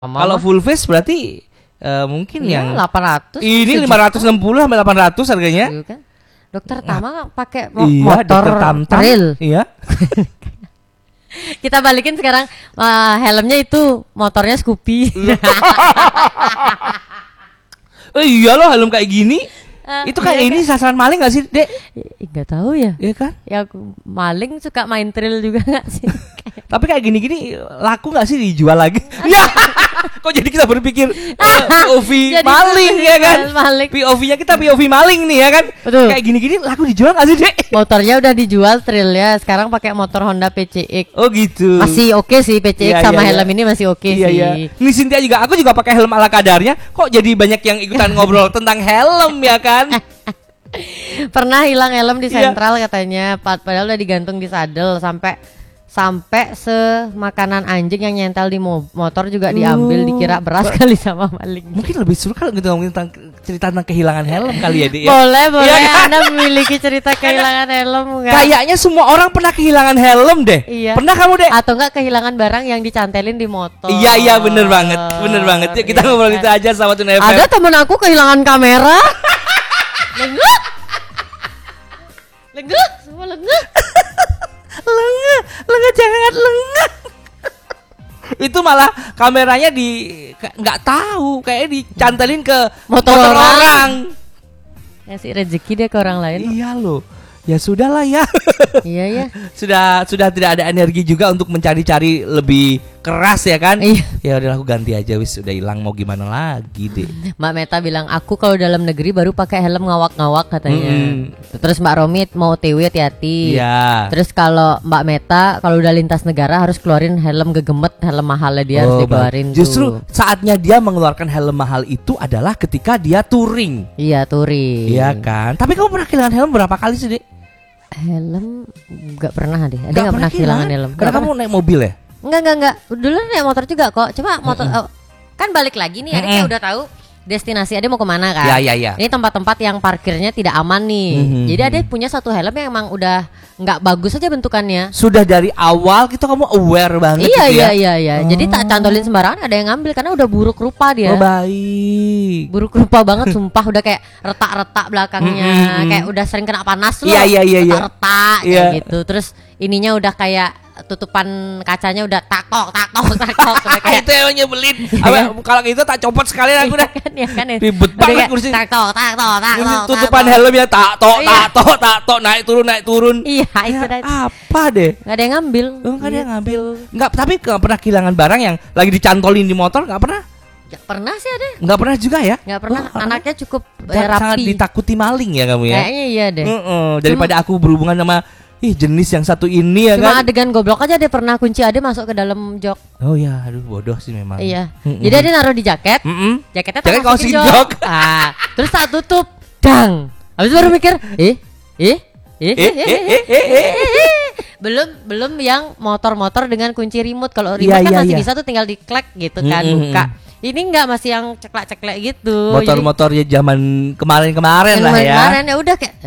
Kalau full face berarti mungkin Iya, yang 800. ini 560 sampai 800 harganya. Iya kan? Dokter Tama pakai Iya, motor Dokter Tamtam. trail. Iya. Kita balikin sekarang helmnya itu motornya Scoopy. Iya loh, helm kayak gini. Itu kayak iya ini sasaran maling gak sih, Dek? Enggak tahu ya. Iya kan? Ya maling suka main trail juga enggak sih? Tapi kayak gini-gini laku gak sih dijual lagi? Ya. Kok jadi kita berpikir POV Jadi maling ya kan? maling. POV-nya kita POV maling nih ya kan? Betul. Kayak gini-gini laku dijual gak sih, Dek? Motornya udah dijual trailnya. Sekarang pakai motor Honda PCX. Oh gitu. Masih oke sih PCX Iya, sama iya, helm ini masih oke Iya, sih. iya. Nih Cynthia juga, aku juga pakai helm ala kadarnya. Kok jadi banyak yang ikutan ngobrol tentang helm ya kan? Pernah hilang helm di Iya. sentral katanya, padahal udah digantung di sadel sampai semakanan anjing yang nyentel di motor juga diambil, dikira beras kali sama maling. Mungkin lebih seru kalau gitu ngomongin tentang cerita tentang kehilangan helm kali ya, Dek. Ya? Boleh, Iya kan? Anda memiliki cerita kehilangan helm enggak? Kayaknya semua orang pernah kehilangan helm deh. Iya. Pernah kamu, Dek? Atau enggak kehilangan barang yang dicantelin di motor? Iya bener banget, bener banget. Yuk, kita Iya ngobrol kan? itu aja sama Tuna FM. Ada temen aku kehilangan kamera. Lengut. Lengut, semua lengut. Lengah jangan lengah. Itu malah kameranya nggak tahu, kayaknya dicantelin ke Motor orang. Ya sih rezeki dia ke orang lain. Iya loh. Ya sudahlah ya. Iya ya. Sudah tidak ada energi juga untuk mencari-cari lebih keras ya kan? Iya. Ya udahlah aku ganti aja wis, sudah hilang mau gimana lagi deh. Mbak Meta bilang aku kalau dalam negeri baru pakai helm ngawak-ngawak katanya. Terus Mbak Romi mau TW hati-hati. Iya. Terus kalau Mbak Meta kalau udah lintas negara harus keluarin helm gegemet, helm mahalnya dia harus dikeluarin. Justru tuh. saatnya dia mengeluarkan helm mahal itu adalah ketika dia touring. Iya touring. Iya kan? Tapi kamu pernah kehilangan helm berapa kali sih, Dek? Helm nggak pernah deh. Ada nggak pernah kehilangan helm? Karena kamu naik mobil ya? Enggak. Dulu naik motor juga kok. Cuma motor kan balik lagi nih. Ade kayak udah tahu destinasi Ade mau kemana kan. Iya. Ini tempat-tempat yang parkirnya tidak aman nih. Jadi Ade punya satu helm yang emang udah nggak bagus aja bentukannya. Sudah dari awal gitu kamu aware banget Iya gitu ya? iya. Jadi tak cantolin sembarangan, ada yang ngambil karena udah buruk rupa dia. Oh baik. Buruk rupa banget sumpah, udah kayak retak-retak belakangnya, kayak udah sering kena panas loh. Iya. Retak-retak kayak Iya. gitu. Terus ininya udah kayak tutupan kacanya udah takok udah kayak Itu yang nyebelin. Kalau gitu tak copot sekalian aku dah. ya kan ya. Ribet Udah banget kayak kursi. takok. Tutupan helmnya tak Iya. tok naik turun. Iya itu dah. Apa deh? Gak ada yang ngambil. Enggak ada yang ngambil. Enggak, tapi enggak pernah kehilangan barang yang lagi dicantolin di motor, enggak pernah. Gak pernah sih ada. Enggak pernah juga ya? Gak pernah. Oh, Anaknya cukup sangat rapi. ditakuti maling ya kamu ya. Kayaknya iya deh. Daripada aku berhubungan sama jenis yang satu ini ya Cuma kan. adegan goblok aja dia pernah kunci Ade masuk ke dalam jok. Oh ya, aduh bodoh sih memang. Iya. Jadi Ade naruh di jaket. Jaketnya tak Jaket masukin masukin jok. Terus tak tutup. Dang. Habis itu baru mikir, belum yang motor-motor dengan kunci remote. Kalau remote kan masih bisa tuh tinggal diklek gitu kan, buka. Ini enggak, masih yang ceklek-ceklek gitu. Motor-motor ya zaman kemarin-kemarin lah ya. Kemarin ya udah kayak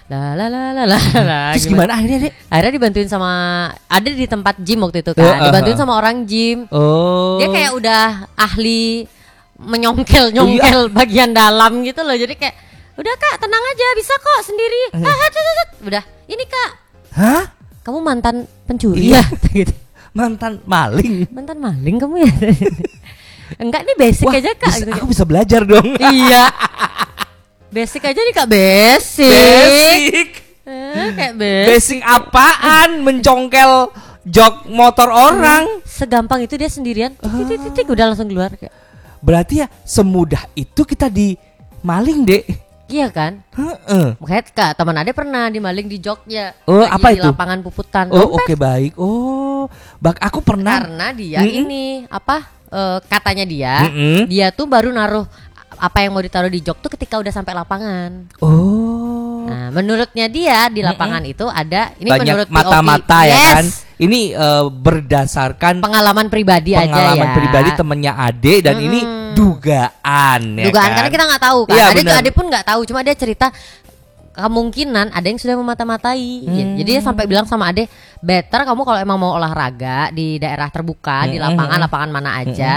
Terus gimana akhirnya, Dek? Akhirnya dibantuin sama ada di tempat gym waktu itu kan. Dibantuin sama orang gym. Oh. Dia kayak udah ahli menyongkel bagian dalam gitu loh. Jadi kayak udah Kak, tenang aja, bisa kok sendiri. Udah, ini Kak. Hah? Kamu mantan pencuri Iya. ya? Gitu. Mantan maling. Mantan maling kamu ya? Enggak, ini basic aja Kak. Bisa, gitu. aku bisa belajar dong. Iya. Basic aja nih Kak, basic. Kayak Basic apaan? Mencongkel jok motor orang. Segampang itu dia sendirian. Titik udah langsung keluar kayak. Berarti ya semudah itu kita di maling, Dek. Iya kan? Makanya Kak, teman Ade pernah dimaling di Jogja. Oh, Lagi apa di itu? lapangan puputan. Oh, oke baik. Oh, aku pernah. Karena dia ini katanya dia tuh baru naruh apa yang mau ditaruh di jok tuh ketika udah sampai lapangan. Oh. Nah, menurutnya dia di lapangan itu ada ini banyak menurut mata-mata POV. ya Yes. kan. Ini berdasarkan Pengalaman pribadi aja ya. pengalaman pribadi temennya Ade dan ini dugaan ya Dugaan kan? karena kita nggak tahu kan. Iya, Ade pun nggak tahu, cuma dia cerita kemungkinan ada yang sudah memata-matai. Jadi dia sampai bilang sama Ade, better kamu kalau emang mau olahraga di daerah terbuka, di lapangan mana aja,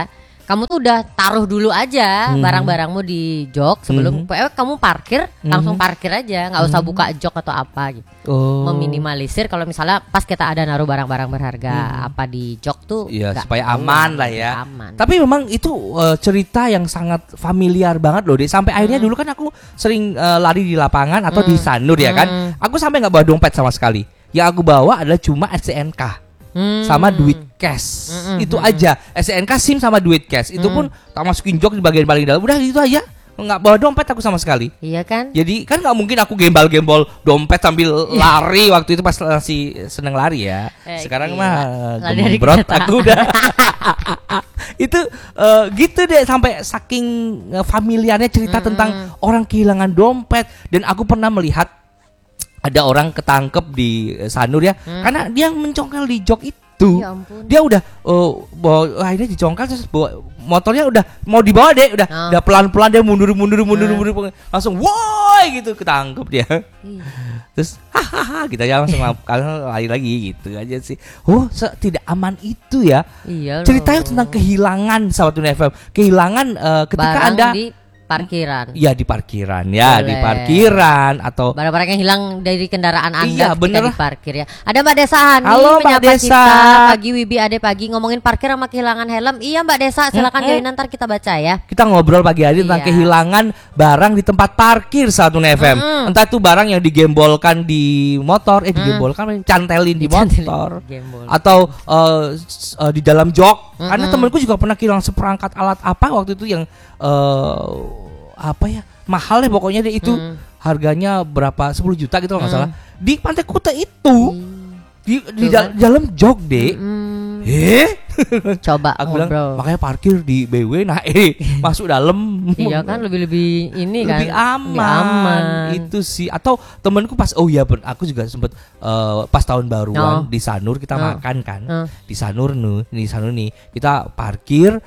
kamu tuh udah taruh dulu aja barang-barangmu di jok sebelum kamu parkir, langsung parkir aja, nggak usah buka jok atau apa gitu. Meminimalisir kalau misalnya pas kita ada naruh barang-barang berharga apa di jok tuh, ya supaya aman lah ya. Aman. Tapi memang itu cerita yang sangat familiar banget loh, Dek. Sampai akhirnya dulu kan aku sering lari di lapangan atau di Sanur ya kan. Aku sampai nggak bawa dompet sama sekali. Yang aku bawa adalah cuma STNK. Sama duit cash. Itu aja. STNK, SIM sama duit cash. Itu pun tak masukin jok di bagian paling dalam. Udah itu aja. Nggak bawa dompet aku sama sekali. Iya kan? Jadi kan nggak mungkin aku gembal-gembol dompet sambil lari waktu itu pas masih seneng lari ya. Sekarang mah gembrot aku udah. Itu gitu deh, sampai saking familiarnya cerita tentang orang kehilangan dompet. Dan aku pernah melihat ada orang ketangkep di Sanur ya, karena dia mencongkel di jok itu. Ya ampun. Dia udah bawa, akhirnya dicongkel terus bawa motornya udah mau dibawa deh, udah pelan-pelan dia mundur langsung woi gitu ketangkep dia. Terus hahaha kita aja langsung lari lagi gitu aja sih. Tidak aman itu ya. Iya. Ceritanya tentang kehilangan sahabat Tuna FM. Kehilangan ketika barang Anda di parkiran. Iya di parkiran ya. Boleh. Di parkiran atau barang-barang yang hilang dari kendaraan Anda iya, ketika bener. di parkir ya. Ada Mbak Desa Hani Halo, Mbak menyapa Desa. kita. Pagi Wibi Ade pagi ngomongin parkir sama kehilangan helm. Iya Mbak Desa, silakan join ntar kita baca ya. kita ngobrol pagi hari tentang Iya. kehilangan barang di tempat parkir saat Tuna FM. Entah itu barang yang digembolkan di motor, digembolkan, cantelin di motor, Gembol. atau di dalam jok. Karena temanku juga pernah kehilangan seperangkat alat apa waktu itu yang apa ya, mahal ya pokoknya deh itu. Harganya berapa, 10 juta gitu kalau nggak salah. Di Pantai Kuta itu. Di dalam jok deh. Coba Aku bilang ngobrol. makanya parkir di BW masuk dalam. Iya kan lebih ini kan. Lebih aman. Itu sih. Atau temanku pas aku juga sempet pas tahun baruan di Sanur kita makan kan. Di Sanur nih kita parkir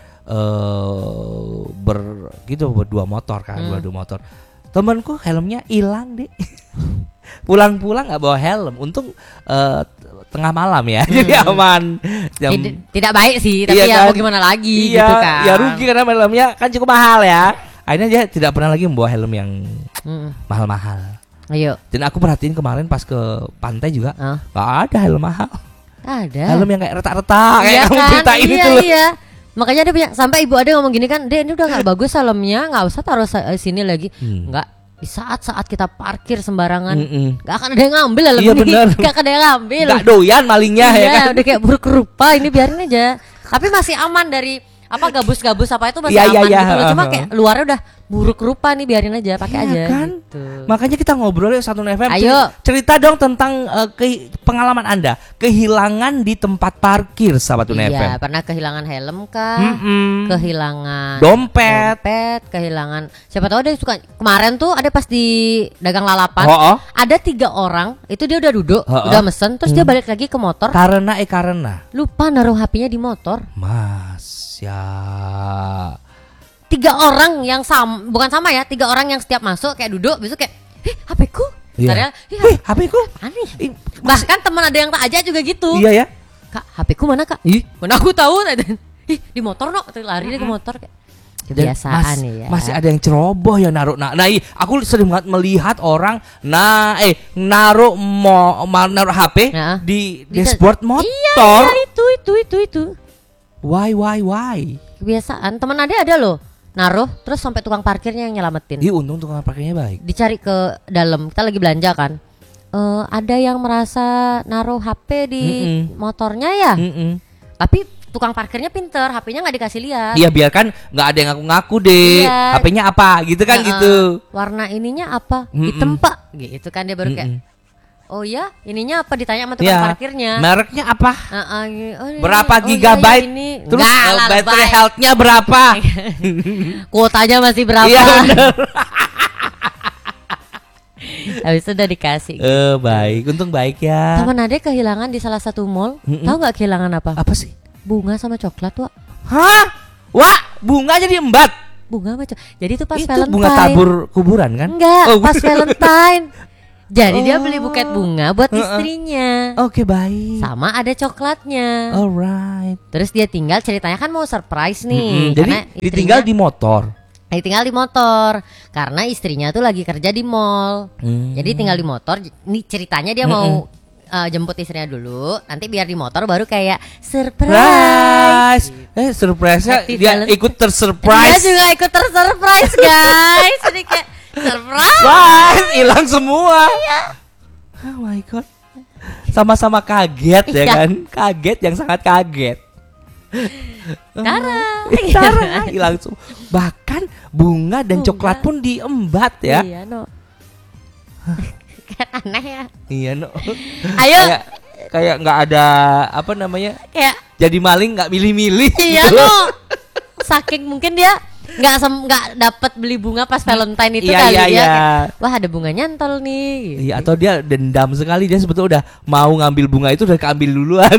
berdua motor kan, berdua motor. Temanku helmnya hilang deh. Pulang-pulang nggak bawa helm. Untung tengah malam ya, jadi aman. Tidak baik sih, tapi ya mau gimana lagi gitu kan. Ya rugi karena helmnya kan cukup mahal ya. Akhirnya dia tidak pernah lagi membawa helm yang mahal-mahal. Ayo. Dan aku perhatiin kemarin pas ke pantai juga nggak ada helm mahal. Ada. Helm yang kayak retak-retak kayak kamu kan? ceritain itu loh. Iya. Makanya dia punya, sampai ibu ada ngomong gini kan, "Dek, ini udah nggak bagus helmnya, nggak usah taruh sini lagi." Nggak, di saat-saat kita parkir sembarangan, nggak akan ada yang ngambil helm Iya, ini, bener. nggak akan ada yang ngambil. Nggak doyan malingnya ya kan. Udah kayak buruk rupa, ini biarin aja. Tapi masih aman dari apa gabus-gabus apa itu masih Iya, aman iya, gitu loh. Cuma iya. kayak luarnya udah buruk rupa nih, biarin aja, pakai Iya aja kan? gitu. Makanya kita ngobrol ya satu FM. Ayo. Cerita dong tentang pengalaman Anda kehilangan di tempat parkir sahabat Tuna FM. Iya, pernah kehilangan helm kah? Kehilangan Dompet. kehilangan. Siapa tahu ada yang suka. Kemarin tuh ada pas di dagang lalapan. Ada 3 orang, itu dia udah duduk, udah mesen, terus dia balik lagi ke motor. Karena Lupa naruh HP-nya di motor. Mas ya. 3 orang yang bukan sama ya, 3 orang yang setiap masuk kayak duduk, besok kayak, HP-ku. Iya. HP-ku. Aneh. Bahkan teman ada yang tak aja juga gitu. Iya ya. Kak, HP-ku mana kak? Mana aku tahu. Di motor no, lari dia ke motor kayak. Kebiasaan ya. Masih ada yang ceroboh yang naruh. Aku sering banget melihat orang naruh HP di dashboard motor. Iya, itu. Why? Kebiasaan. Teman ada loh. Naruh terus sampai tukang parkirnya yang nyelamatin. Untung tukang parkirnya baik. Dicari ke dalam. Kita lagi belanja kan. Ada yang merasa naruh HP di motornya ya. Tapi tukang parkirnya pinter, HP-nya nggak dikasih lihat. Iya, biarkan nggak ada yang ngaku-ngaku deh. Iya. HP-nya apa gitu kan gitu. Warna ininya apa? Hitam pak. Gitu kan dia baru kayak. Oh ya, ininya apa, ditanya sama tukang parkirnya. Mereknya apa? Berapa Iya, gigabyte? ini. Terus battery health-nya berapa? Kuotanya masih berapa? Iya bener. Habis itu udah dikasih. Baik, untung baik ya. Temen adek kehilangan di salah satu mall. Tahu nggak kehilangan apa? Apa sih? Bunga sama coklat, Wak. Hah? Wah, bunga jadi embat. Bunga sama coklat. Jadi itu pas itu Valentine. Bunga tabur kuburan kan? Enggak, pas Valentine. Jadi dia beli buket bunga buat istrinya. Oke, baik. Sama ada coklatnya. Alright. Terus dia tinggal, ceritanya kan mau surprise nih. Jadi ditinggal di motor. Tinggal di motor karena istrinya tuh lagi kerja di mall. Jadi tinggal di motor. Ini ceritanya dia mau jemput istrinya dulu. Nanti biar di motor baru kayak surprise. Surprise-nya dia ikut tersurprise. Dia juga ikut tersurprise guys. Jadi kayak surprise. Wah, hilang semua. Oh my god. Sama-sama kaget ya kan? Kaget yang sangat kaget. Tara hilang semua. Bahkan bunga dan coklat pun diembat ya. Iya no. Kayak aneh ya. Iya no. Ayo. Kayak nggak ada apa namanya? Kayak jadi maling nggak milih-milih. Iya no. Saking mungkin dia nggak dapat beli bunga pas Valentine itu kali ya. Kayak, wah ada bunga nyantol nih. Iya atau dia dendam sekali, dia sebetulnya udah mau ngambil bunga itu udah keambil duluan.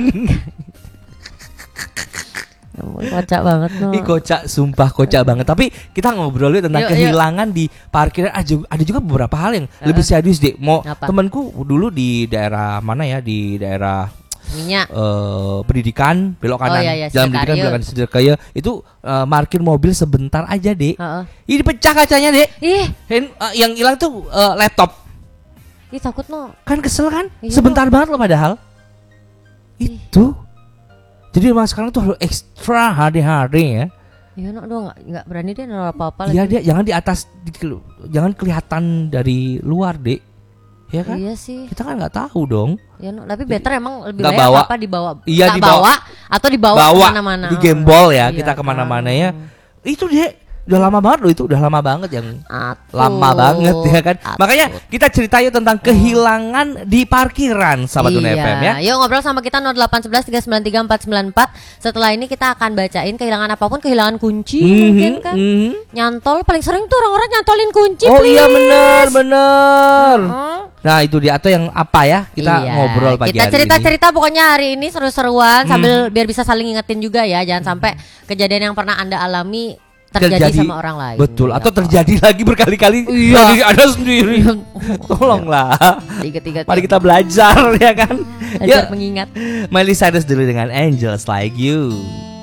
Kocak banget no. Ih kocak, sumpah kocak banget. Tapi kita ngobrol tentang kehilangan di parkiran. Ada juga beberapa hal yang lebih serius deh. Temanku dulu di daerah mana ya, di daerah pendidikan belok kanan, jalan pendidikan belok kanan Sederkaya itu parkir mobil sebentar aja deh. Ini pecah kacanya deh. Yang hilang tuh laptop. Ih takut no. Kan kesel kan? Sebentar banget loh padahal. Itu. Jadi emang sekarang tuh harus ekstra hati-hati ya. Iya no, nggak berani dia naruh apa-apa. Iya dia jangan di atas, jangan kelihatan dari luar dek. Ya kan? Iya sih. Kita kan nggak tahu dong. Ya no, tapi better emang lebih baik apa dibawa. Iya dibawa atau dibawa kemana-mana. Di gembol ya kita kemana-mana ya. Itu dek. Udah lama banget loh itu, udah lama banget yang lama banget ya kan. Makanya kita cerita yuk tentang kehilangan di parkiran sahabat Tuna FM ya. Yuk ngobrol sama kita 0811 393 494. Setelah ini kita akan bacain kehilangan apapun, kehilangan kunci mungkin kan. Nyantol paling sering tuh orang-orang nyantolin kunci. Oh iya bener. Nah itu dia, atau yang apa ya kita ngobrol pagi hari ini. Kita cerita-cerita pokoknya hari ini seru-seruan sambil biar bisa saling ingetin juga ya. Jangan sampai kejadian yang pernah Anda alami terjadi sama orang lain. Betul, atau terjadi lagi berkali-kali dari Anda sendiri. Tolonglah. Mari kita belajar ya kan. Belajar mengingat. Miley Cyrus dulu dengan Angels Like You.